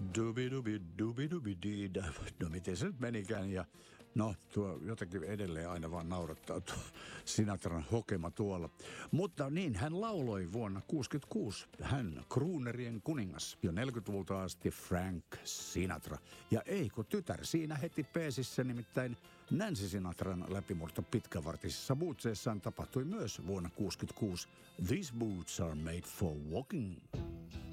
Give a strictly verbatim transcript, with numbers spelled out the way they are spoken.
Dubi dubi dubi dubi dida. No miten se nyt menikään ja no tuo jotenkin edelleen aina vaan naurattaa tuo Sinatran hokema tuolla. Mutta niin hän lauloi vuonna kuusikymmentäkuusi. Hän croonerien kuningas jo neljäkymmentäluvulta asti Frank Sinatra. Ja ei kun tytär siinä heti peesissä, nimittäin Nancy Sinatran läpimurto pitkävartisissa bootseissaan tapahtui myös vuonna kuusikymmentäkuusi. These boots are made for walking.